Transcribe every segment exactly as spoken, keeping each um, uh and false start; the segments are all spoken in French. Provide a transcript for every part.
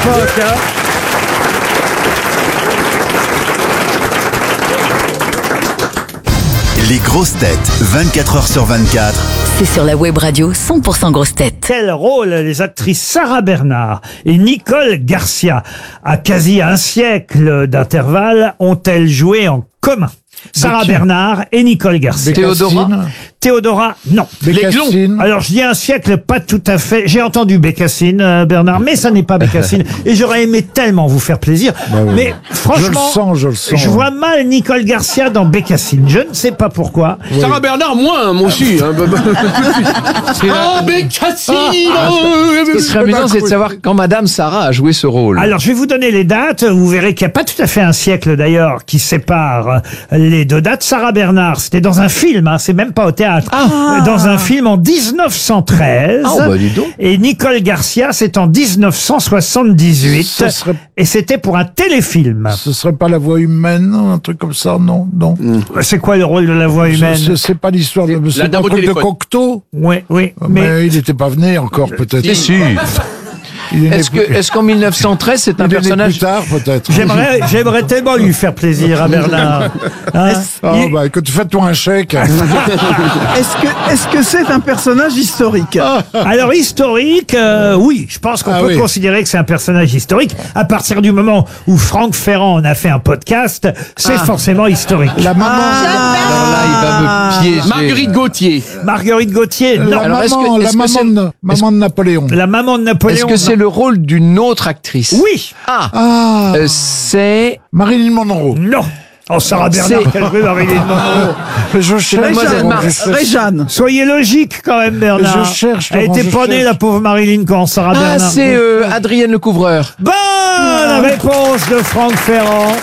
l'époque. Hein. Les grosses têtes, vingt-quatre heures sur vingt-quatre. C'est sur la web radio cent pour cent grosses têtes. Quel rôle les actrices Sarah Bernard et Nicole Garcia, à quasi un siècle d'intervalle, ont-elles joué en commun? Sarah Bernard et Nicole Garcia. Théodora Théodora, non. Bécassine. Alors, je dis un siècle, pas tout à fait. J'ai entendu Bécassine, euh, Bernard, mais ça n'est pas Bécassine. Et j'aurais aimé tellement vous faire plaisir. Bah oui. Mais franchement, Je le sens, je le sens. je vois mal Nicole Garcia dans Bécassine. Je ne sais pas pourquoi. Oui. Sarah Bernard, moins, moi aussi. Hein. Ah, Bécassine. Ce qui serait amusant, c'est de savoir quand Madame Sarah a joué ce rôle. Alors, je vais vous donner les dates. Vous verrez qu'il n'y a pas tout à fait un siècle, d'ailleurs, qui sépare les deux dates. Sarah Bernard, c'était dans un film, hein, c'est même pas au théâtre. Ah. Dans un film en dix-neuf cent treize. Ah, bah dis donc. Et Nicole Garcia, c'est en dix-neuf cent soixante-dix-huit. Ce serait- Et c'était pour un téléfilm. Ce serait pas la voix humaine, un truc comme ça, non, non. C'est quoi le rôle de la voix humaine? C'est- C'est pas l'histoire de, c'est pas dame un au truc de téléphone. Cocteau. Oui, oui. Mais, Mais il n'était pas venu encore, peut-être. Si, si. Il est né Est-ce que, plus- est-ce qu'en mille neuf cent treize, c'est un il est né personnage plus tard, peut-être. j'aimerais, j'aimerais tellement lui faire plaisir à Bernard. Hein? Oh, Il- bah, écoute, fais-toi un chèque. Est-ce que est-ce que c'est un personnage historique? Alors historique, euh, oui, je pense qu'on Ah peut oui. considérer que c'est un personnage historique. À partir du moment où Franck Ferrand en a fait un podcast, c'est forcément historique. La maman, Alors là, il va me piéger. Marguerite Gauthier. Marguerite Gauthier, non. la Alors, est-ce maman, que- la est-ce que maman, c'est- de, maman de Napoléon. La maman de Napoléon. Est-ce que c'est non. le rôle d'une autre actrice? Oui. Ah, Ah, euh, c'est Marilyn Monroe. Non. Oh, Sarah Bernard, C'est- quelle rue Marilyn Monroe. Je cherche. Mademoiselle Mar- je cherche. Réjeanne. Soyez logique quand même, Bernard. Je cherche, Elle Laurent, était je pas née, cherche. la pauvre Marilyn, quand Sarah Ah, Bernard. c'est euh, Adrienne Le Couvreur. Bonne réponse de Franck Ferrand.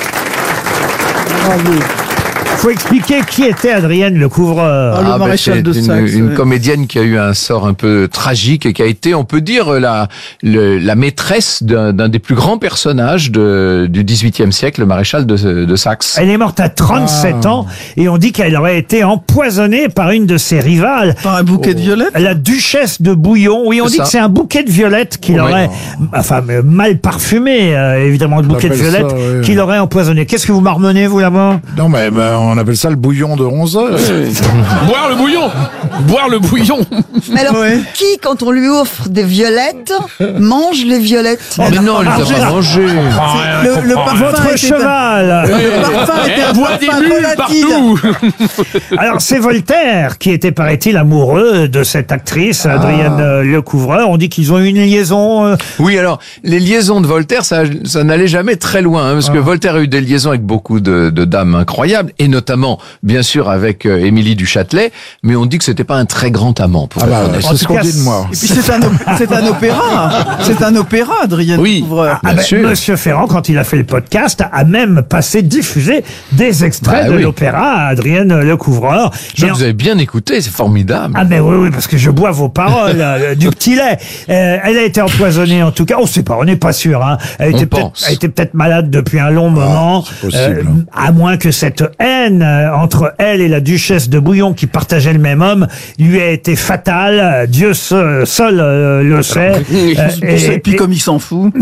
Faut expliquer qui était Adrienne Le Couvreur. Ah, le bah, maréchal c'est de une, Saxe, une ouais. comédienne qui a eu un sort un peu tragique et qui a été, on peut dire, la, le- la maîtresse d'un d'un des plus grands personnages de, du dix-huitième siècle, le maréchal de, de Saxe. Elle est morte à trente-sept Ah. ans et on dit qu'elle aurait été empoisonnée par une de ses rivales, Par un bouquet de violettes. la duchesse de Bouillon. Oui, on C'est dit ça. que c'est un bouquet de violettes qui Oui. l'aurait, enfin, euh, mal parfumé, euh, évidemment, le bouquet de appelle ça, violettes oui. qui l'aurait empoisonné. Qu'est-ce que vous marmonnez, vous, là-bas? Non, mais ben, on appelle ça le bouillon de onze heures. Boire le bouillon. Boire le bouillon. Mais alors, Ouais. qui, quand on lui offre des violettes, mange les violettes? Mais non, elle les a pas mangées. Le, le parfum Votre était un- cheval. le parfum était un Elle boit des parfum bulles volatile. partout. Alors, c'est Voltaire qui était, paraît-il, amoureux de cette actrice, Adrienne euh, Le Couvreur. On dit qu'ils ont eu une liaison. euh, Oui, alors, les liaisons de Voltaire, ça, ça n'allait jamais très loin, hein, parce que Voltaire a eu des liaisons avec beaucoup de, de dames incroyables, et notamment, bien sûr, avec euh, Émilie du Châtelet, mais on dit que c'était pas un très grand amant, pour Ah être bah, honnête. c'est ce tout qu'on cas, dit de moi. Et puis c'est un, op- c'est un opéra. C'est un opéra, Adrienne Oui. Couvreur. Ah ben, sûr. Monsieur Ferrand, quand il a fait le podcast, a même passé, diffusé des extraits Bah de oui. l'opéra à Adrienne Le Couvreur. Je Mais en- vous avez bien écouté, c'est formidable. Ah ben oui, oui, parce que je bois vos paroles, euh, du petit lait. Euh, elle a été empoisonnée en tout cas. On sait pas, on n'est pas sûr. Hein. Elle On était peut-être, pense. elle était peut-être malade depuis un long moment. c'est possible. à moins que cette haine euh, entre elle et la duchesse de Bouillon, qui partageaient le même homme, lui a été fatale. Dieu seul, seul euh, le sait. Euh, Et, et- puis et- comme il s'en fout.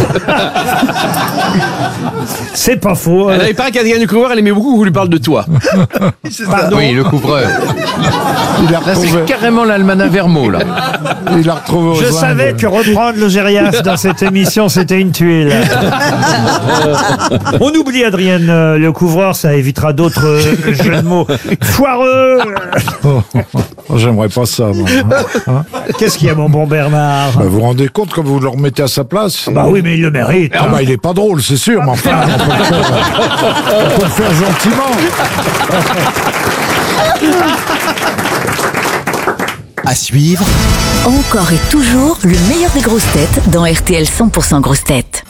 c'est pas faux. Alors, il paraît qu'Adrienne Le Couvreur, elle aimait beaucoup qu'on lui parle de toi. Pardon. Oui, le couvreur. Il a Là, c'est retrouvé, carrément l'almanach Vermeau, là. il a retrouvé aux Je Indes. savais que reprendre le Gérias dans cette émission, c'était une tuile. On oublie Adrienne euh, Le Couvreur, ça évitera d'autres euh, jeux de mots. Foireux. Oh, oh, j'aimerais pas ça, moi. Hein. Qu'est-ce qu'il y a, mon bon Bernard? Bah, vous vous rendez compte quand vous le remettez à sa place? Bah oui, mais il le mérite. Ah bah il est pas drôle, c'est sûr, mais enfin, on peut le faire, on peut le faire gentiment. À suivre, Encore et toujours le meilleur des grosses têtes dans R T L cent pour cent grosses têtes.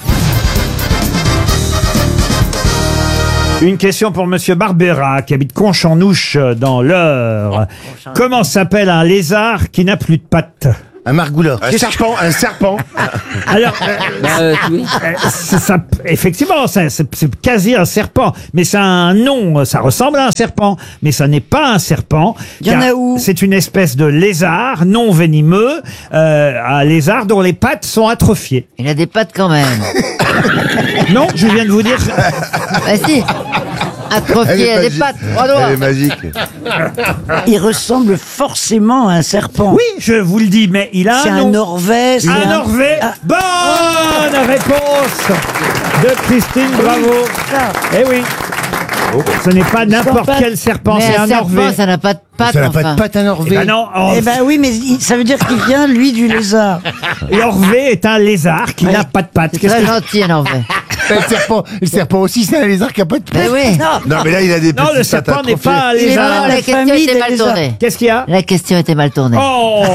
Une question pour Monsieur Barbera, qui habite Conchanouche dans l'Eure. Comment s'appelle un lézard qui n'a plus de pattes? Un margoulin. Un serpent, un serpent. Alors, euh, Bah, euh, oui. euh, c'est ça, effectivement, ça, c'est c'est quasi un serpent, mais ça a un nom, ça ressemble à un serpent, mais ça n'est pas un serpent. Il y en car a où? C'est une espèce de lézard non venimeux, euh, un lézard dont les pattes sont atrophiées. Il a des pattes quand même. Non, je viens de vous dire. Bah si. Atrophié, il a des pattes, trois doigts. Elle est magique. Il ressemble forcément à un serpent. Oui, je vous le dis, mais il a C'est un un nom. Norvège. c'est Un Norvège. Ah. Bonne réponse de Christine, bravo. Eh oui. Ce n'est pas n'importe pas- quel serpent, Mais c'est un un serpent, Norvège. ça n'a pas de pattes, Ça n'a enfin. pas de patte à Norvège. Ah non, oh, Eh ben oui, mais il- ça veut dire qu'il vient, lui, du lézard. l'Orvé est un lézard qui n'a pas de pattes. C'est Qu'est-ce très que- gentil, un Norvège. Le serpent, le serpent aussi, c'est un lézard qui a pas de Mais patte. oui. Non, mais là, il a des Non, petites le serpent pattes n'est pas un atrophiées. Mais lézard. non, la question famille était des mal lézards. tournée. Qu'est-ce qu'il y a La question était mal tournée. Oh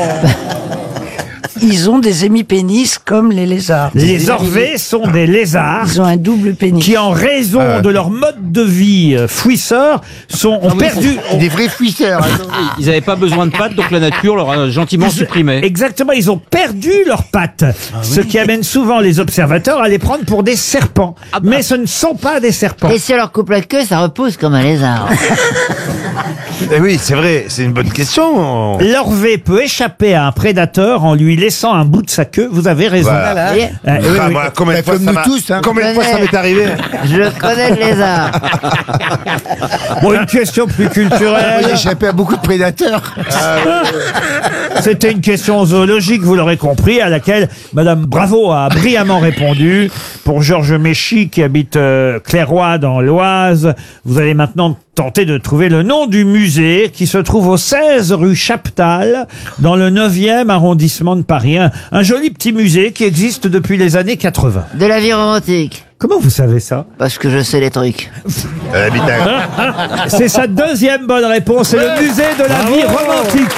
Ils ont des hémipénis comme les lézards. Les Orvées sont des lézards Ils ont un double pénis. qui, en raison Ah. de leur mode de vie euh, fouisseur, sont, ont perdu... Des vrais fouisseurs. Ils n'avaient pas besoin de pattes, donc la nature leur a gentiment supprimé. Exactement, ils ont perdu leurs pattes, ce qui amène souvent les observateurs à les prendre pour des serpents. Mais ce ne sont pas des serpents. Et si on leur coupe la queue, ça repousse comme un lézard. Eh oui, c'est vrai, c'est une bonne question. L'Orvé peut échapper à un prédateur en lui laissant un bout de sa queue. Vous avez raison. Voilà. Vous voyez Euh, oui, Ah, oui. moi, combien de Bah, fois comme ça nous m'a- tous, hein. Combien de fois ça m'est arrivé? Je connais le lézard. Bon, une question plus J'ai culturelle. échappé à beaucoup de prédateurs. C'était une question zoologique, vous l'aurez compris, à laquelle Madame Bravo a brillamment répondu. Pour Georges Méchy, qui habite euh, Clairoy dans l'Oise, vous allez maintenant tenter de trouver le nom du musée qui se trouve au seize rue Chaptal, dans le neuvième arrondissement de Paris. Un, un joli petit musée qui existe depuis les années quatre-vingts. De la vie romantique. Comment vous savez ça? Parce que je sais les trucs. Elle habite à- C'est sa deuxième bonne réponse, c'est le musée de la vie romantique.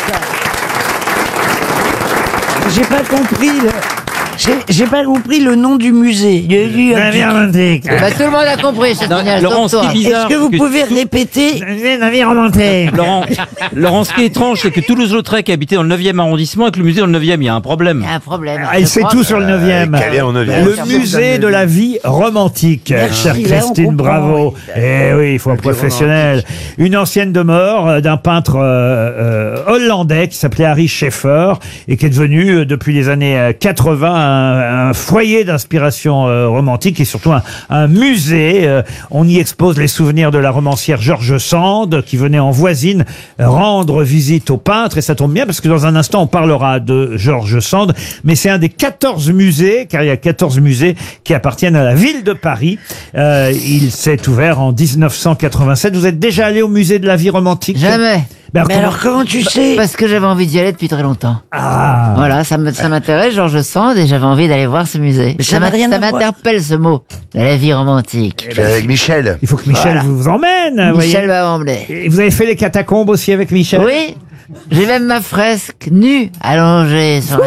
J'ai pas compris le... J'ai j'ai pas compris le nom du musée. Il y a eu un La vie petit- romantique. Bah, tout le monde a compris, c'est Non, génial, Laurent, sauf ce toi. qui est bizarre, Est-ce que vous que- pouvez répéter? La vie romantique. Laurent, Laurent, ce qui est étrange, c'est que Toulouse-Lautrec habitait dans le neuvième arrondissement et que le musée dans le neuvième, il y a un problème. Il y a un problème. Ah, il sait tout sur le neuvième. calé en neuvième. Le musée de la vie romantique, chère là, on Christine, comprend. bravo. Eh oui, il faut un professionnel. Une ancienne demeure euh, d'un peintre euh, euh, hollandais qui s'appelait Harry Schaeffer et qui est devenu, euh, depuis les années euh, quatre-vingts, un, un foyer d'inspiration euh, romantique et surtout un, un musée. Euh, on y expose les souvenirs de la romancière George Sand qui venait en voisine rendre visite au peintre. Et ça tombe bien parce que dans un instant, on parlera de George Sand. Mais c'est un des quatorze musées, car il y a quatorze musées qui appartiennent à la ville de Paris. Euh, il s'est ouvert en dix-neuf cent quatre-vingt-sept. Vous êtes déjà allé au musée de la vie romantique? Jamais. Ben, Mais comment- alors comment tu sais? Parce que j'avais envie d'y aller depuis très longtemps. Ah. Voilà, ça me- ça m'intéresse, Georges Sand, et j'avais envie d'aller voir ce musée. Mais ça n'a m'a- rien ça à voir. m'interpelle ce mot, de la vie romantique. Je suis avec Michel. Il faut que Michel vous emmène. vous Michel voyez. va m'emmener. Et vous avez fait les catacombes aussi avec Michel? Oui, j'ai même ma fresque nue allongée sur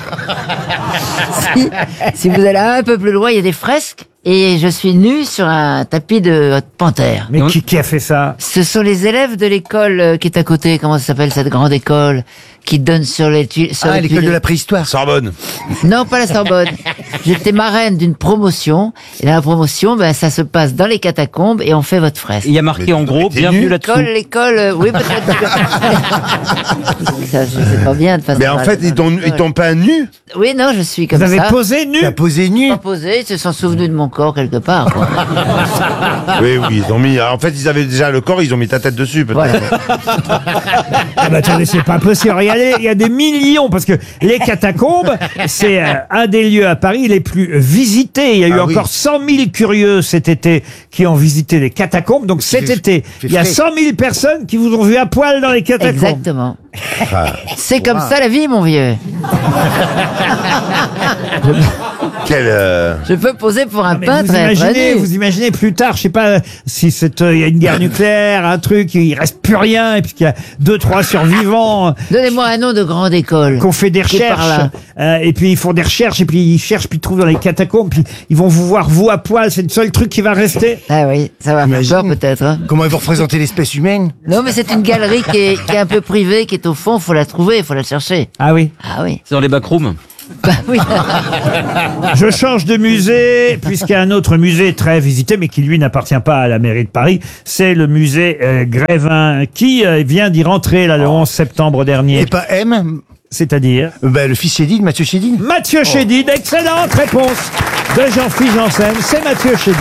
si, si vous allez un peu plus loin, il y a des fresques et je suis nu sur un tapis de panthère. Mais qui, qui a fait ça? Ce sont les élèves de l'école euh, qui est à côté, comment ça s'appelle cette grande école qui donne sur les tu- sur Ah, les l'école tuiles- de la préhistoire. Sorbonne. Non, pas la Sorbonne. J'étais marraine d'une promotion et dans la promotion, ben ça se passe dans les catacombes et on fait votre fresque. Il y a marqué en gros, t'es bienvenue nu là-dessous. L'école, l'école, euh, oui peut-être. ça, je sais pas bien de façon. Mais en fait, ils t'ont, ils t'ont peint nu. Oui, non, je suis comme Vous avez ça. posé nu? T'as posé nu. Pas posé, ils se sont souvenus de mon corps quelque part. quoi. Oui, oui, ils ont mis. En fait, ils avaient déjà le corps, ils ont mis ta tête dessus, peut-être. Voilà. Ah bah attendez, c'est pas possible. Regardez, il y a des millions, parce que les catacombes, c'est euh, un des lieux à Paris les plus visités. Il y a eu Ah oui. encore cent mille curieux cet été qui ont visité les catacombes. Donc cet fait- été, fait il y a frais. cent mille personnes qui vous ont vu à poil dans les catacombes. Exactement. C'est comme ça la vie, mon vieux. Quel. euh, Je peux poser pour un Mais peintre vous et être imaginez, nu. vous imaginez plus tard, je sais pas si c'est euh, il y a une guerre nucléaire, un truc, il reste plus rien, et puis qu'il y a deux trois survivants, Donnez-moi un nom de grande école. qu'on fait des Qui est par recherches, là. euh, et puis ils font des recherches, et puis ils cherchent, puis ils trouvent dans les catacombes, puis ils vont vous voir vous à poil, c'est le seul truc qui va rester. Ah oui, ça va faire Imagine. peur peut-être. hein. Comment ils vont représenter l'espèce humaine? Non, mais c'est une galerie qui est, qui est un peu privée, qui est au fond, faut la trouver, faut la chercher. Ah oui. Ah oui. C'est dans les backrooms. Bah oui. Je change de musée, puisqu'il y a un autre musée très visité, mais qui lui n'appartient pas à la mairie de Paris. C'est le musée euh, Grévin, qui euh, vient d'y rentrer là, le onze septembre dernier. Et pas M C'est-à-dire Ben, le fils Chédid, Mathieu Chédid. Mathieu Chédid, excellente réponse de Jean-Philippe Janssen, c'est Mathieu Chédid.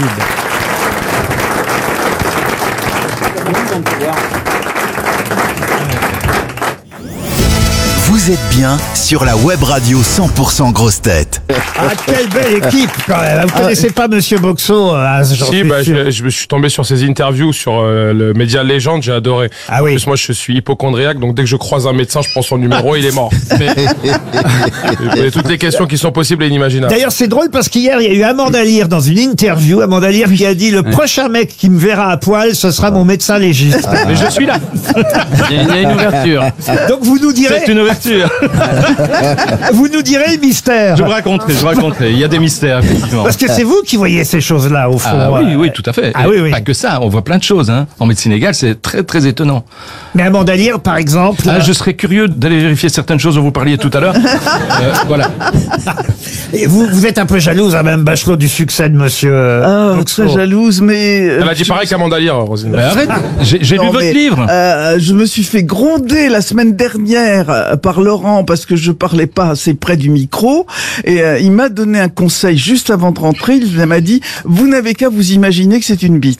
Vous êtes bien sur la web radio cent pour cent grosses têtes. Ah, quelle belle équipe quand même. Vous connaissez pas Monsieur Boxo, hein, j'en Si, suis bah, sûr. je, je me suis tombé sur ses interviews sur euh, le média Légende, j'ai adoré. Ah oui. En plus, moi, je suis hypochondriaque, donc dès que je croise un médecin, je prends son numéro, il est mort. Mais, il y a toutes les questions qui sont possibles et inimaginables. D'ailleurs, c'est drôle parce qu'hier, il y a eu Amanda Lear dans une interview. Amanda Lear qui a dit le prochain mec qui me verra à poil, ce sera mon médecin légiste. Mais je suis là. Il y a, il y a une ouverture. Donc vous nous direz, C'est une ouverture. vous nous direz le mystère. Je vous raconterai, je vous raconterai. Il y a des mystères, effectivement. Parce que c'est vous qui voyez ces choses-là au fond. Ah oui, euh. oui, tout à fait. Ah Et oui, oui. Pas que ça, on voit plein de choses. Hein. En médecine légale, c'est très, très étonnant. Mais Amanda Lear, par exemple. Ah, je serais curieux d'aller vérifier certaines choses dont vous parliez tout à l'heure. Euh, voilà. Et vous, vous êtes un peu jalouse, hein, même Bachelot, du succès de Monsieur. euh, Ah, Boxo. très jalouse, mais... euh, Elle a dit je- pareil qu'Amanda Lear, Rosine. Mais arrête, j'ai j'ai lu Non, votre mais, livre. euh, je me suis fait gronder la semaine dernière euh, par Laurent parce que je parlais pas assez près du micro et euh, il m'a donné un conseil juste avant de rentrer. Il m'a dit vous n'avez qu'à vous imaginer que c'est une bite.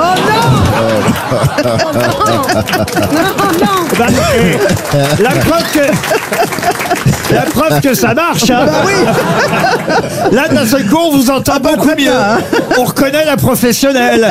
Bah, et la preuve que. La preuve que ça marche, hein. Bah oui. Là, d'un seul coup, on vous entend beaucoup très mieux. bien, hein. On reconnaît la professionnelle.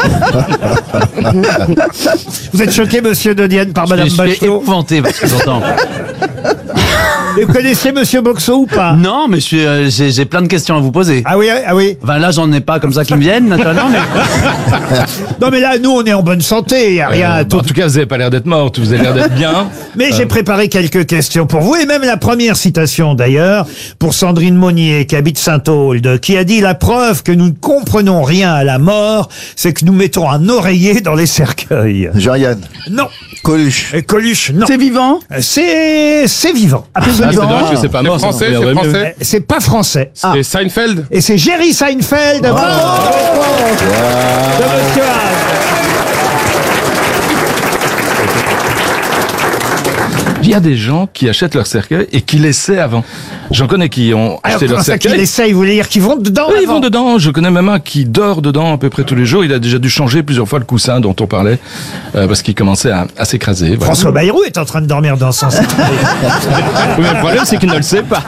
Vous êtes choqué, monsieur De Dienne, par Madame Je suis Bachelot. épouvanté parce que j'entends. Et vous connaissez Monsieur Boxo ou pas? Non, mais je suis, euh, j'ai, j'ai plein de questions à vous poser. Ah oui, ah oui. Enfin, là, j'en ai pas comme ça qui me viennent, naturellement, mais... Non, mais là, nous, on est en bonne santé. Il n'y a rien à Euh, tout. en tout cas, vous avez pas l'air d'être morte, vous avez l'air d'être bien. Mais j'ai préparé quelques questions pour vous, et même la première citation d'ailleurs, pour Sandrine Monnier, qui habite Saint-Aulde, qui a dit « La preuve que nous ne comprenons rien à la mort, c'est que nous mettons un oreiller dans les cercueils. Jean-Yann. » Non. Coluche. Et Coluche, non. C'est vivant. C'est c'est vivant. Ah, c'est Absolument. dommage que c'est pas C'est mort. français, ça, on c'est verrait mieux. français. C'est pas français. C'est Seinfeld. Et c'est Jerry Seinfeld. Bonne réponse de Monsieur Haas. Il y a des gens qui achètent leur cercueil et qui l'essaient avant. J'en connais qui ont Alors, acheté comment leur ça qu'il cercueil. essaye, vous voulez dire qu'ils vont dedans Oui, ils avant vont dedans. Je connais même un qui dort dedans à peu près tous les jours. Il a déjà dû changer plusieurs fois le coussin dont on parlait euh, parce qu'il commençait à, à s'écraser. Voilà. François Bayrou est en train de dormir dans son cercueil. Oui, mais le problème, c'est qu'il ne le sait pas.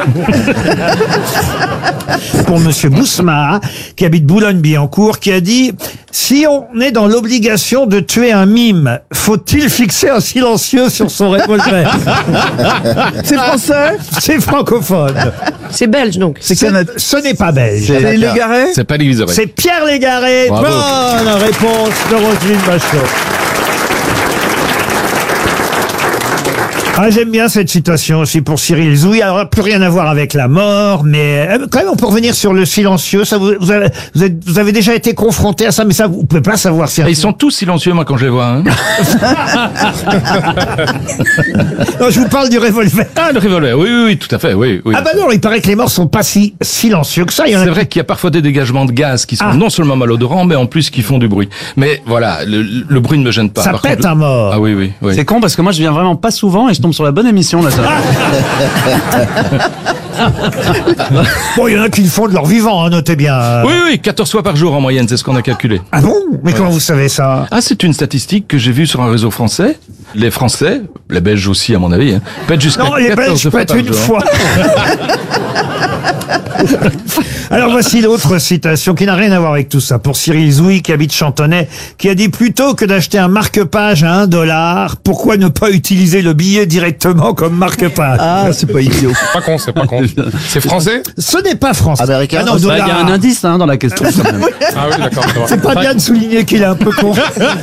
Pour Monsieur Bousma, qui habite Boulogne-Billancourt, qui a dit « Si on est dans l'obligation de tuer un mime, faut-il fixer un silencieux sur son revolver ?» C'est français. C'est francophone. C'est belge donc. C'est Canada. Ce n'est pas belge. C'est Légaré. C'est pas l'Élysée. C'est Pierre Légaré. Bravo. Bonne réponse de Roselyne Bachelot. Ah, j'aime bien cette citation aussi pour Cyril Zouy. Alors, plus rien à voir avec la mort, mais euh, quand même, on peut revenir sur le silencieux. Ça, vous, vous, avez, vous, êtes- vous avez déjà été confronté à ça, mais ça, vous pouvez pas savoir si... Et ils sont tous silencieux, moi, quand je les vois. Hein. Non, je vous parle du revolver. Ah, le revolver, oui, oui, oui, tout à fait, oui. oui. Ah bah non, il paraît que les morts sont pas si silencieux que ça. Il y en a C'est qui- vrai qu'il y a parfois des dégagements de gaz qui sont Ah. non seulement malodorants, mais en plus qui font du bruit. Mais voilà, le, le bruit ne me gêne pas. Ça Par pète contre, un mort. Ah oui, oui, oui. C'est con parce que moi, je viens vraiment pas souvent et je tombe sur la bonne émission, là, ça. Bon, il y en a qui le font de leur vivant, hein, notez bien. Oui, oui, quatorze fois par jour en moyenne, c'est ce qu'on a calculé. Ah bon? Mais comment vous savez ça? Ah, c'est une statistique que j'ai vue sur un réseau français. Les Français, les Belges aussi à mon avis, hein, pètent jusqu'à Non, les quatorze Belges fois pètent par une jour. fois. Alors voici l'autre citation qui n'a rien à voir avec tout ça. Pour Cyril Zouy, qui habite Chantonnay, qui a dit plutôt que d'acheter un marque-page à un dollar, pourquoi ne pas utiliser le billet directement comme marque-page? Ah, c'est pas idiot. Pas con, c'est pas con. C'est français? Ce n'est pas français. Américain. Ah non, Bah, de il y a là- un indice hein, dans la question. quand même. Ah oui, d'accord. ça va. C'est pas bien de souligner qu'il est un peu con.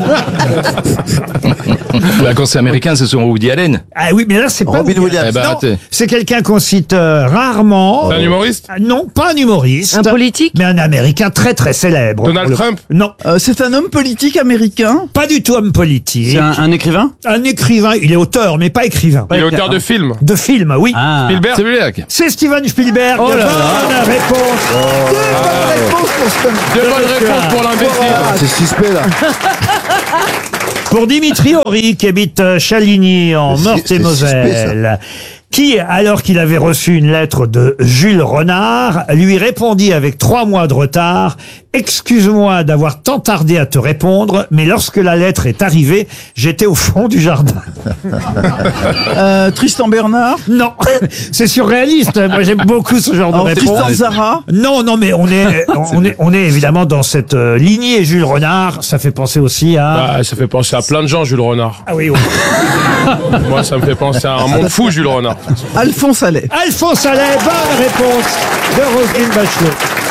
Bah, quand c'est américain, c'est souvent Woody Allen. Ah oui, mais là, c'est pas Robin Woody Williams. Eh ben, Non, arrêtez. c'est quelqu'un qu'on cite euh, rarement. C'est un humoriste? Ah, non, pas un humoriste. Un politique? Mais un américain très très célèbre. Donald Pour le- Trump? Non, Euh, c'est un homme politique américain. pas du tout homme politique. C'est un, un écrivain Un écrivain, il est auteur, mais pas écrivain. Il est auteur de films. De film, oui. Ah. Spielberg? Spielberg. C'est Steven Spielberg. Oh là là. Bonne réponse. Bonne réponse pour ce- Deux bonnes réponses pour l'imbécile. Ah, c'est suspect là. Pour Dimitri Horry, qui habite euh, Chaligny, en C'est- c'est Meurthe-et-Moselle, qui, alors qu'il avait reçu une lettre de Jules Renard, lui répondit avec trois mois de retard « Excuse-moi d'avoir tant tardé à te répondre, mais lorsque la lettre est arrivée, j'étais au fond du jardin. Euh, Tristan Bernard. » Non, c'est surréaliste. Moi, j'aime beaucoup ce genre de Alors, réponse. Tristan Zara. Non, non, mais on est, on est, on est évidemment dans cette euh, lignée. Jules Renard, ça fait penser aussi à... Bah, ça fait penser à plein de gens, Jules Renard. Ah oui, oui. Moi, ça me fait penser à un monde fou, Jules Renard. Alphonse Allais. Alphonse Allais, bonne réponse de Roselyne Bachelot.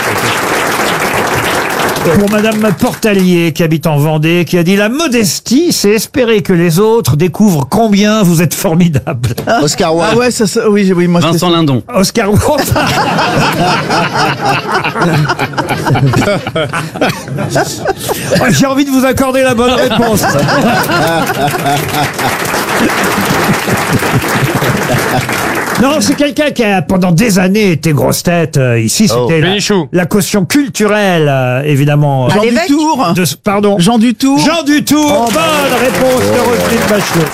Pour Madame Portalier, qui habite en Vendée, qui a dit « La modestie, c'est espérer que les autres découvrent combien vous êtes formidable. Oscar Wilde. Ah ouais, ça, ça oui, oui, moi c'est Vincent Lindon. » Oscar Wilde. Oh, j'ai envie de vous accorder la bonne réponse. Non, c'est quelqu'un qui a pendant des années été grosse tête. Euh, ici, Oh. c'était la, Bénichou. la caution culturelle, euh, évidemment. Jean l'évêque Dutour. De, pardon. Jean Dutour. Jean Dutour. Oh, bah. bonne réponse de Roselyne Bachelot.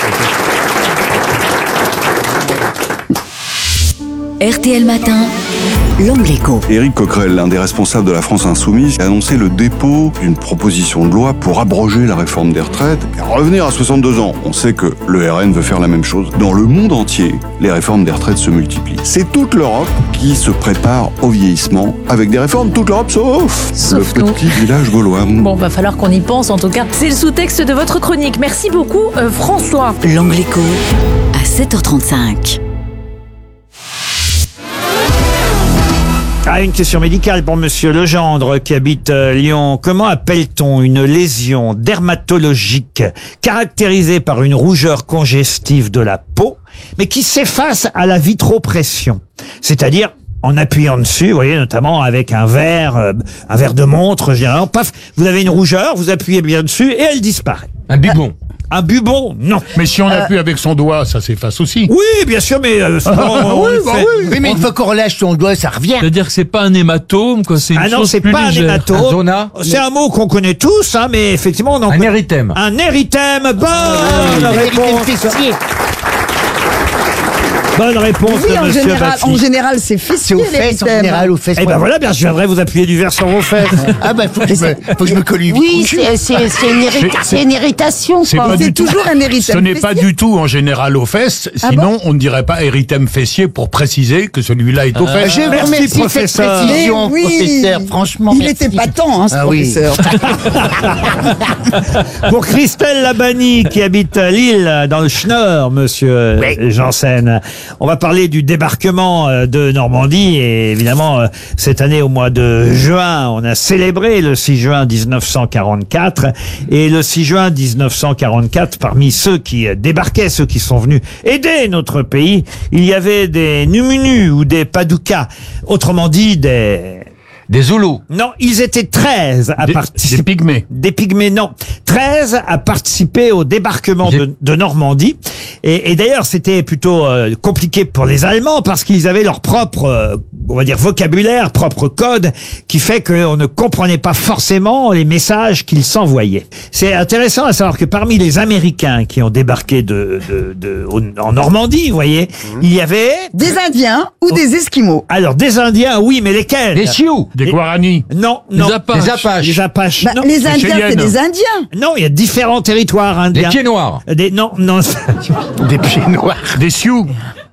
R T L Matin, l'angle écho. Éric Coquerel, l'un des responsables de la France Insoumise, a annoncé le dépôt d'une proposition de loi pour abroger la réforme des retraites et revenir à soixante-deux ans. On sait que le R N veut faire la même chose. Dans le monde entier, les réformes des retraites se multiplient. C'est toute l'Europe qui se prépare au vieillissement avec des réformes, toute l'Europe sauf, Sauf le nous. petit village gaulois. Bon, va falloir qu'on y pense en tout cas. C'est le sous-texte de votre chronique. Merci beaucoup, euh, François. L'angle écho, à sept heures trente-cinq. Ah, une question médicale pour Monsieur Legendre qui habite euh, Lyon. Comment appelle-t-on une lésion dermatologique caractérisée par une rougeur congestive de la peau, mais qui s'efface à la vitropression? C'est-à-dire en appuyant dessus, vous voyez, notamment avec un verre, euh, un verre de montre, généralement, paf, vous avez une rougeur, vous appuyez bien dessus et elle disparaît. Un bubon. Un bubon, non. Mais si on appuie avec son doigt, ça s'efface aussi. Oui, bien sûr, mais euh, souvent, Ah, on oui, le bah fait. oui. Oui, mais une fois qu'on relâche son doigt, ça revient. C'est-à-dire que c'est pas un hématome, quoi. C'est une Ah non, chose c'est plus pas un légère. hématome. zona. C'est un mot qu'on connaît tous, hein, mais effectivement, on en Un connaît- érythème. Un érythème. Bonne réponse. Bonne réponse Oui, de en Monsieur général, Baffi. en général, c'est fessier, aux fesses, en l'érythème. général, aux fesses. Eh ben voilà, bien, je viendrai vous appuyer du verre sur vos fesses. Ah bah, faut que je me, faut que je me colle huit Oui, couches. c'est c'est- c'est une, irrita- C'est- c'est une irritation. C'est quoi. pas C'est du tout. toujours un érythème Ce n'est pas fessier. du tout en général aux fesses. Ah Sinon, on ne dirait pas érythème fessier pour préciser que celui-là est aux fesses. Je vous Merci, remercie de cette professeur. précision, Mais oui. professeur. Franchement, Il merci. n'était pas temps, hein, ce Ah oui. professeur. Pour Christelle Labani, qui habite à Lille, dans le Schnorr, monsieur Oui. Janssen. On va parler du débarquement euh, de Normandie. Et évidemment, euh, cette année, au mois de juin, on a célébré le six juin mille neuf cent quarante-quatre. Et le six juin mille neuf cent quarante-quatre, parmi ceux qui euh, débarquaient, ceux qui sont venus aider notre pays, il y avait des Numunus ou des Padoukas. Autrement dit, des... Des Zoulous. Non, ils étaient treize à Des, participer. des pygmées. Des pygmées, non. treize à participer au débarquement de, de Normandie. Et, et d'ailleurs, c'était plutôt euh, compliqué pour les Allemands parce qu'ils avaient leur propre, euh, on va dire, vocabulaire, propre code, qui fait qu'on ne comprenait pas forcément les messages qu'ils s'envoyaient. C'est intéressant à savoir que parmi les Américains qui ont débarqué de, de, de, au- en Normandie, vous voyez, il y avait... Des Indiens ou des Esquimaux. Alors, des Indiens, oui, mais lesquels? Des Sioux. Des Et- Guaranis. Non, non. Des Apaches. Les Apaches. Les Apaches. Bah, non. les Indiens, c'est Cheyennes. des Indiens. Non, il y a différents territoires Des indiens. pieds noirs. Des, non, non. Des pieds noirs. Des Sioux.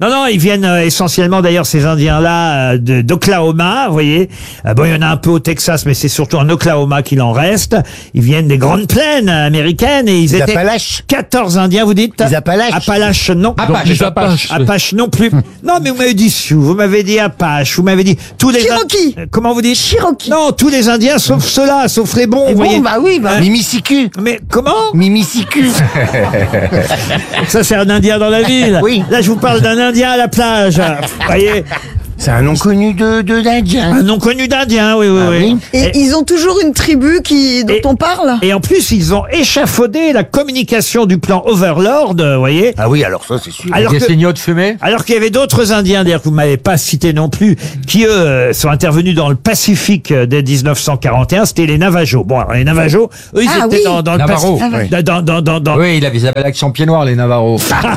Non, non, ils viennent euh, essentiellement, d'ailleurs, ces Indiens-là, euh, de- d'Oklahoma, vous voyez. Euh, bon, il y en a un peu au Texas, mais c'est surtout en Oklahoma qu'il en reste. Ils viennent des grandes plaines américaines et ils Les étaient Appalaches. quatorze Indiens, vous dites? Les Appalaches. Appalaches, non. Apache, les Apaches. Apache non plus. Non, mais vous m'avez dit Sioux, vous m'avez dit Apache, vous m'avez dit tous les... Cherokee. Euh, Comment vous dites? Cherokee. Non, tous les Indiens sauf ceux-là, sauf les bons, vous Bon, voyez. bah oui, bah. Mimicicu. Mais comment? Mimicicu. Ça, c'est un Indien dans la ville. Oui. Là, je vous parle d'un Indien à la plage. Vous voyez? C'est un nom connu de, de d'Indien. Un nom connu d'Indien, oui, oui, Ah oui. oui. Et, Et, ils ont toujours une tribu qui dont Et- on parle. et en plus, ils ont échafaudé la communication du plan Overlord, vous voyez? Ah oui, alors ça, c'est sûr. Alors Des que- signaux de fumée. Alors qu'il y avait d'autres Indiens, d'ailleurs, que vous m'avez pas cités non plus, qui, eux, euh, sont intervenus dans le Pacifique euh, dès dix-neuf cent quarante et un, c'était les Navajos. Bon, alors les Navajos, eux, ils Ah étaient oui. dans, dans le Navarro. Pacifique. Oui. Dans, dans, dans, dans- Oui, il avait, ils avaient l'accent pied noir, les Navarros.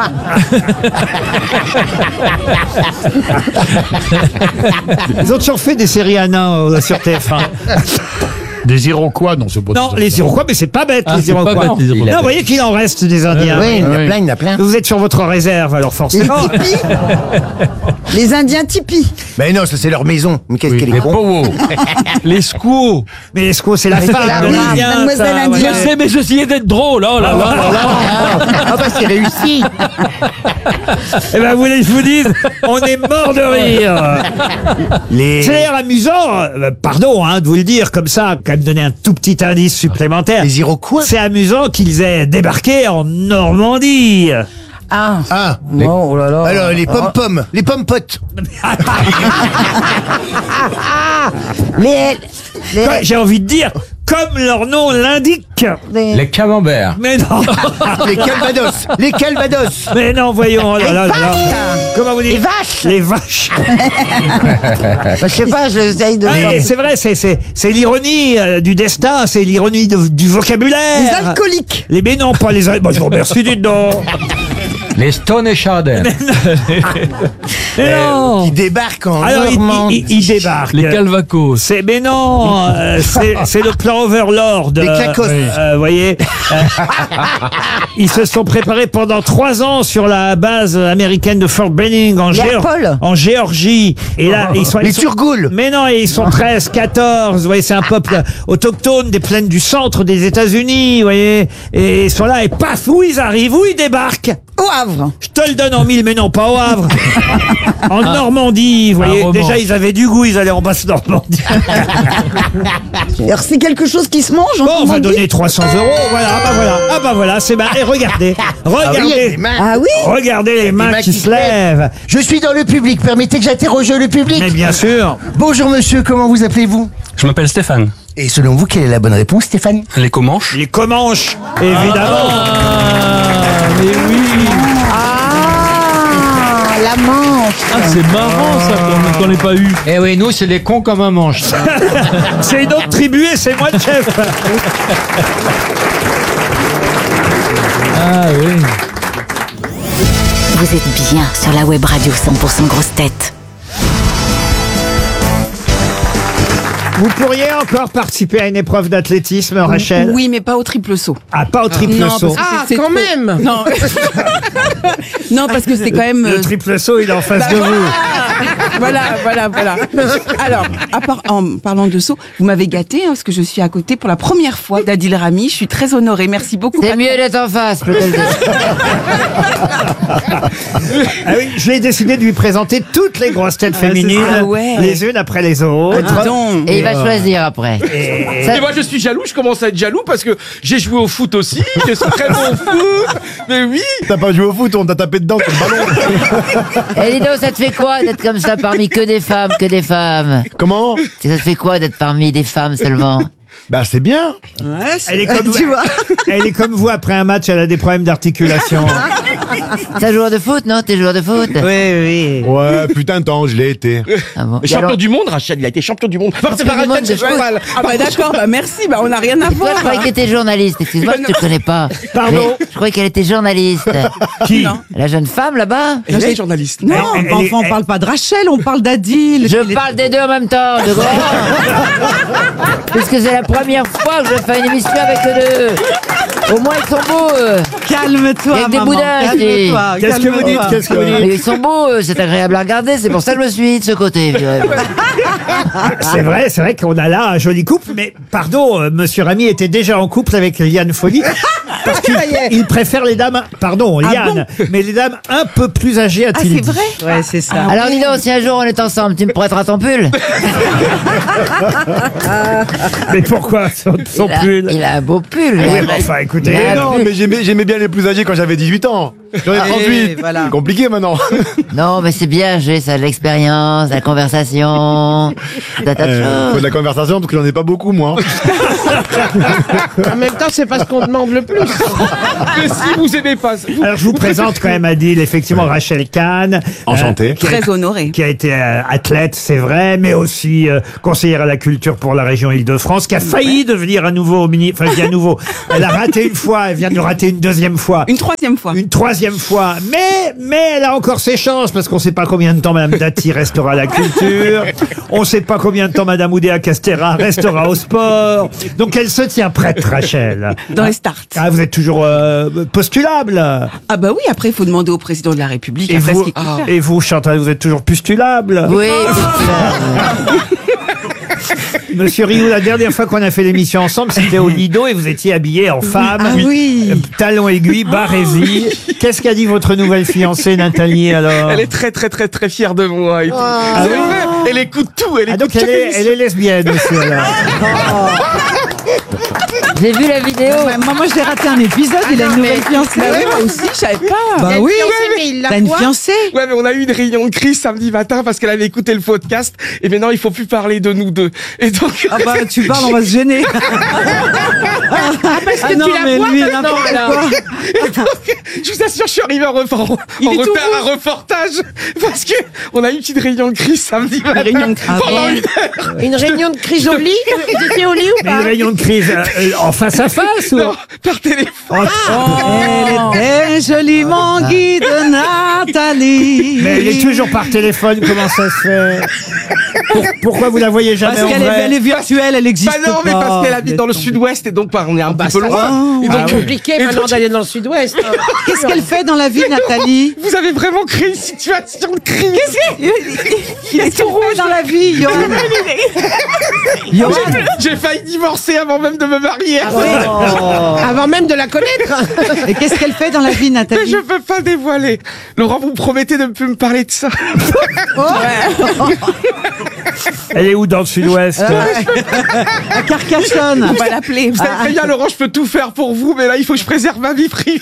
Ils ont toujours fait des séries à nains euh, sur T F un. Des Iroquois, non, c'est pas Non, des les Iroquois, mais c'est pas bête, Ah, les c'est pas Iroquois. bête, les Iroquois. Non, vous voyez qu'il en reste des Indiens. Oui, il y en a oui. plein, il y en a plein. Vous êtes sur votre réserve, alors Les forcément. tipis. Les Indiens tipis. Mais non, ça c'est leur maison. Mais qu'est-ce qu'elle est Les con. Powwow. Les Squaws. Mais l'Esco, c'est la femme la de femme, l'Indien. mademoiselle ça, indienne. voilà. Je sais, mais j'essayais d'être drôle. Oh là là là là. Ah bah c'est réussi. Eh ben, vous voulez que je vous dise, on est mort de rire. Les... C'est d'ailleurs amusant, euh, pardon hein, de vous le dire comme ça, quand même donner un tout petit indice supplémentaire. Les Iroquois. C'est amusant qu'ils aient débarqué en Normandie. Ah. Ah. Non, oh là là. Alors les pom-pom, les pom-potes. Les, les, Quoi, j'ai envie de dire, comme leur nom l'indique. les- Les camemberts. Mais non, Les calvados. Les calvados. mais non, voyons. Oh là là là là. Comment vous dites? Les vaches. Les vaches. Bah, je sais pas, j'essaye de. Ouais, c'est vrai, c'est c'est c'est l'ironie euh, du destin, c'est l'ironie de- du vocabulaire. Les alcooliques. Les mais non, pas les. al- Bon, je vous remercie, dites donc. Les Stone et Chardin. Mais non. Qui débarquent en Alors, il, Normandie. il, il débarque. Les Calvacos. C'est mais non, euh, c'est c'est le plan Overlord. Des euh, clacos. euh, vous voyez, euh, ils se sont préparés pendant trois ans sur la base américaine de Fort Benning en, Les Géor- Apolles. en Géorgie. Et là, ils sont Les ils sont- Turgoules. Mais non, ils sont treize, quatorze. Vous voyez, c'est un peuple autochtone des plaines du centre des États-Unis. Vous voyez, et ils sont là et paf, où ils arrivent, où ils débarquent. Au Havre. Je te le donne en mille, mais non, pas au Havre. En Normandie, vous voyez. roman. Déjà, ils avaient du goût, ils allaient en basse Normandie. Alors c'est quelque chose qui se mange en Bon, on va Normandie. donner trois cents euros. Voilà, ah bah voilà. Ah bah voilà, c'est bah, et regardez. Ah oui, il y a Regardez. des mains. Ah oui. Regardez les mains mains qui qui se se lèvent. Je suis dans le public. Permettez que j'interroge le public. Mais bien sûr. Bonjour monsieur, comment vous appelez-vous? Je m'appelle Stéphane. Et selon vous, quelle est la bonne réponse, Stéphane? Les Comanches. Les Comanches, évidemment. Mais oui. Ah, la Manche. Ah, c'est marrant ça qu'on qu'on n'ait pas eu. Eh oui, nous, c'est les cons comme un manche. C'est une autre tribu et c'est moi le chef. Ah oui. Vous êtes bien sur la web radio cent pour cent grosses têtes. Vous pourriez encore participer à une épreuve d'athlétisme, Rachel? Oui, mais pas au triple saut. Ah, pas au triple Non, saut. parce que Ah, c'est- c'est quand trop- même. Non. Non, parce que c'est quand même. Le euh, triple saut, il est en face de vous. Voilà, voilà, voilà. Alors, à part- en parlant de saut, vous m'avez gâté hein, parce que je suis à côté pour la première fois d'Adil Rami. Je suis très honorée. Merci beaucoup. C'est mieux d'être en face, peut-être. Ah oui, j'ai décidé de lui présenter toutes les grosses têtes c'est féminines, ça, ouais. les unes après les autres. Ah, dis donc. Et il va choisir après. Et- Et moi je suis jaloux, je commence à être jaloux parce que j'ai joué au foot aussi, je suis très bon au foot. Mais oui. T'as pas joué au foot, on t'a tapé dedans sur le ballon. Et dis donc, ça te fait quoi d'être comme ça parmi que des femmes, que des femmes? Comment? Ça te fait quoi d'être parmi des femmes seulement? Bah c'est bien. Ouais, Elle est, comme, tu vois. elle est comme vous, après un match, elle a des problèmes d'articulation. T'es un joueur de foot, non? T'es joueur de foot? Oui, oui. Ouais, putain de temps, je l'ai été. Ah bon. Et Champion alors- du monde, Rachel, il a été champion du monde. Enfin, c'est Champion pas du monde Rachel, de c'est foot. cheval. Ah bah d'accord, bah merci, bah on n'a rien à Et toi, voir. je croyais que t'étais journaliste. Excuse-moi, je te connais pas. Pardon? Mais je croyais qu'elle était journaliste. Qui? La jeune femme là-bas? Elle est journaliste. Non, Elle- elle- enfin, on elle- parle pas de Rachel, on parle d'Adil. Je parle des deux en même temps. De quoi? Puisque c'est la première fois que je fais une émission avec eux deux. Au moins, ils sont beaux. euh. Calme-toi, Avec des maman, boudins, je dis. calme-toi, Qu'est-ce que vous dites calme-toi. Qu'est-ce que vous Mais dites ils sont beaux, euh, c'est agréable à regarder, c'est pour ça que je me suis mis de ce côté. je dirais. C'est vrai, c'est vrai qu'on a là un joli couple, mais pardon, euh, Monsieur Ramy était déjà en couple avec Liane Folly. Parce qu'il il préfère les dames, pardon, Liane, mais les dames un peu plus âgées, Ah, a-t-il c'est dit. vrai Ouais, c'est ça. Alors dis donc, si un jour on est ensemble, tu me prêteras ton pull? Mais pourquoi son, son il, a, pull il a un beau pull. Oui, là. mais enfin, écoutez. Il a un Non, pull. mais j'aimais j'aimais bien les plus âgés quand j'avais dix-huit ans. J'en ai trente-huit. voilà. C'est compliqué maintenant. Non, mais c'est bien, j'ai ça de l'expérience, de la conversation, de tas de Euh, faut choses. de la conversation parce que j'en ai pas beaucoup, moi. En même temps, c'est pas ce qu'on demande le plus. Mais si vous aimez pas. vous- Alors, je vous présente quand même, Adil, effectivement, Rachel Kahn. Enchanté. qui a- Très honoré. Qui a été euh, athlète, c'est vrai, mais aussi euh, conseillère à la culture pour la région Île-de-France, qui a failli devenir à nouveau ministre. Enfin, je dis à nouveau. Elle a raté une fois, elle vient de le rater une deuxième fois. Une troisième fois. Une troisième fois, mais mais elle a encore ses chances parce qu'on ne sait pas combien de temps Madame Dati restera à la culture, on ne sait pas combien de temps Madame Oudéa Castéra restera au sport, donc elle se tient prête, Rachel. Dans les starts. Ah, vous êtes toujours euh, postulable. Ah bah oui, après, il faut demander au président de la République. Et après, vous, ce qu'il compte faire. et vous, Chantal, vous êtes toujours postulable. Oui, Monsieur Rioux, la dernière fois qu'on a fait l'émission ensemble, c'était au Lido et vous étiez habillé en femme. Ah oui. Euh, Talons aiguilles, barésie. Qu'est-ce qu'a dit votre nouvelle fiancée, Nathalie, alors? Elle est très très très très fière de moi. Et tout. Ah C'est oui vrai, elle écoute tout. Elle Ah, écoute donc elle chaque est, émission. elle est lesbienne aussi, alors. j'ai vu la vidéo. Ouais, moi, moi, je l'ai raté un épisode, il a une nouvelle fiancée. Bah oui, moi aussi, je savais pas. Bah oui, mais il la t'as une voit. fiancée. Ouais, mais on a eu une réunion de crise samedi matin parce qu'elle avait écouté le podcast. Et maintenant, il faut plus parler de nous deux. Et donc. Ah bah, tu parles, on va se gêner. Ah, parce que Ah non, tu la mais vois lui, maintenant, n'importe là. quoi. Et donc, je vous assure, je suis arrivé en, refor- en Il est tout retard à reportage parce que on a eu une petite réunion de crise samedi matin. réunion de crise. Pendant Ah bon une heure. Une réunion de crise au lit. Vous étiez au lit ou Mais pas une réunion de crise euh, euh, en face à face ou... Non, par téléphone. Oh, Elle était joliment guide Nathalie. mais elle est toujours par téléphone, comment ça se fait? Pour- Pourquoi vous la voyez jamais Parce en qu'elle est, vrai? elle est virtuelle, elle existe Bah non, mais pas. parce qu'elle habite dans le sud-ouest et donc bah, on est un petit peu ça loin. va. Et Ah donc, C'est compliqué maintenant d'aller dans le sud-ouest. Qu'est-ce qu'elle fait dans la vie, Nathalie? vous avez vraiment créé une situation de crise. Qu'est-ce qu'elle fait dans la vie, Johan? Johan? J'ai failli divorcer avant même de me marier. Avant même de la connaître. Et qu'est-ce qu'elle fait dans la vie, Mais Nathalie? je peux pas dévoiler. Laurent, vous me promettez de ne plus me parler de ça. Elle est où dans le sud-ouest? À Carcassonne. On va l'appeler. Vous savez très bien, Laurent, je peux tout faire pour vous, mais là, il faut que je préserve ma vie privée.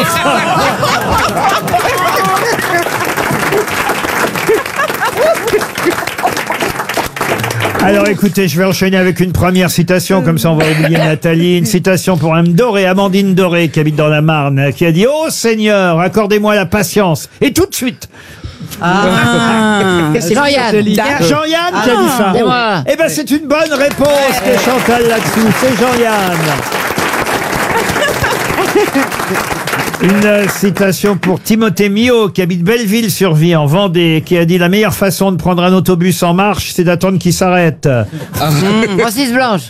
Alors écoutez, je vais enchaîner avec une première citation, comme ça on va oublier Nathalie. Une citation pour Mme Doré, Amandine Doré, qui habite dans la Marne, qui a dit « Oh Seigneur, accordez-moi la patience. » Et tout de suite. Ah, C'est Jean-Yann. joli. Jean-Yann qui a dit ça. C'est moi. Eh ben c'est une bonne réponse de Chantal là-dessous. C'est Jean-Yann. Une euh, citation pour Timothée Mio, qui habite Belleville-sur-Vie, en Vendée, qui a dit « La meilleure façon de prendre un autobus en marche, c'est d'attendre qu'il s'arrête. » Francis Blanche.